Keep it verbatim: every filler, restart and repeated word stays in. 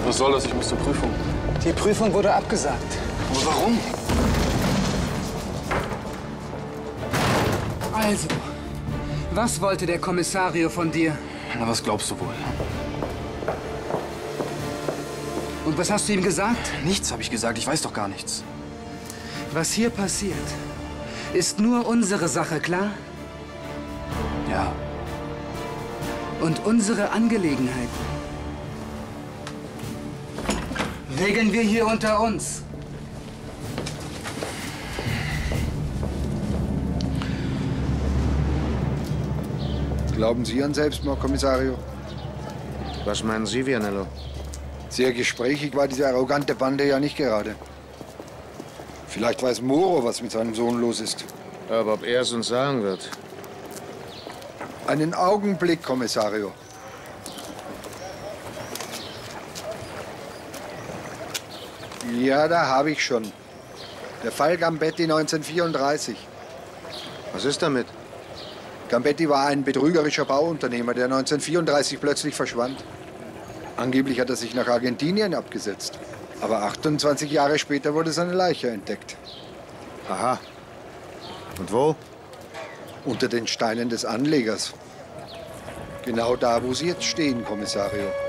Was soll das? Ich muss zur Prüfung. Die Prüfung wurde abgesagt. Aber warum? Also, was wollte der Kommissario von dir? Na, was glaubst du wohl? Und was hast du ihm gesagt? Nichts habe ich gesagt. Ich weiß doch gar nichts. Was hier passiert, ist nur unsere Sache, klar? Ja. Und unsere Angelegenheiten regeln wir hier unter uns. Glauben Sie an Selbstmord, Kommissario? Was meinen Sie, Vianello? Sehr gesprächig war diese arrogante Bande ja nicht gerade. Vielleicht weiß Moro, was mit seinem Sohn los ist. Aber ob er es uns sagen wird? Einen Augenblick, Kommissario. Ja, da habe ich schon. Der Fall Gambetti neunzehnhundertvierunddreißig. Was ist damit? Gambetti war ein betrügerischer Bauunternehmer, der neunzehnhundertvierunddreißig plötzlich verschwand. Angeblich hat er sich nach Argentinien abgesetzt. Aber achtundzwanzig Jahre später wurde seine Leiche entdeckt. Aha. Und wo? Unter den Steinen des Anlegers. Genau da, wo Sie jetzt stehen, Kommissario.